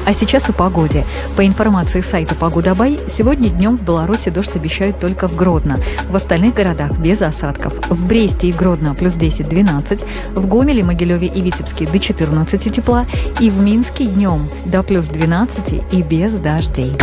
А сейчас о погоде. По информации сайта «Погода.бай», сегодня днем в Беларуси дождь обещают только в Гродно. В остальных городах без осадков. В Бресте и Гродно плюс 10-12, в Гомеле, Могилеве и Витебске до 14 тепла, и в Минске днем до плюс 12 и без дождей.